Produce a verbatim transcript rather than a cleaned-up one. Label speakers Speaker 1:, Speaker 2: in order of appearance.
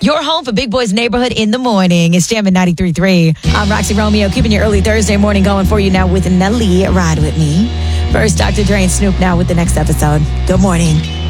Speaker 1: Your home for Big Boy's Neighborhood in the morning. It's Jam at ninety-three point three. I'm Roxy Romeo, keeping your early Thursday morning going for you now with Nelly. Ride with me. First, Doctor Dre and Snoop now with the next episode. Good morning.